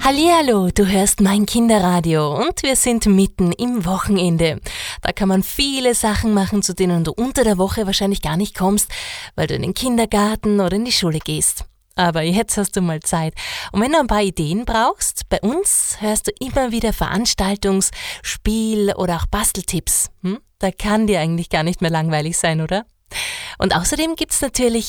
Hallihallo, du hörst mein Kinderradio und wir sind mitten im Wochenende. Da kann man viele Sachen machen, zu denen du unter der Woche wahrscheinlich gar nicht kommst, weil du in den Kindergarten oder in die Schule gehst. Aber jetzt hast du mal Zeit. Und wenn du ein paar Ideen brauchst, bei uns hörst du immer wieder Veranstaltungs-, Spiel- oder auch Basteltipps. Da kann dir eigentlich gar nicht mehr langweilig sein, oder? Und außerdem gibt's natürlich